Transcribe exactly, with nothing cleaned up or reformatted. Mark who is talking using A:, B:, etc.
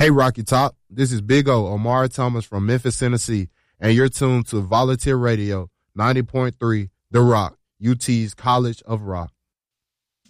A: Hey, Rocky Top. This is Big O, Omari Thomas from Memphis, Tennessee, and you're tuned to Volunteer Radio ninety point three, The Rock, U T's College of Rock.